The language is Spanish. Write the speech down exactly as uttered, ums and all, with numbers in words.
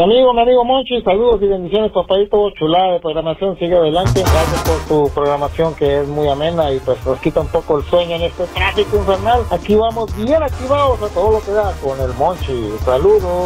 amigo, mi amigo Monchi, saludos y bendiciones, papadito, chulada de programación, sigue adelante, gracias por tu programación que es muy amena y pues nos quita un poco el sueño en este tráfico infernal. Aquí vamos bien activados a todo lo que da con el Monchi. Saludos.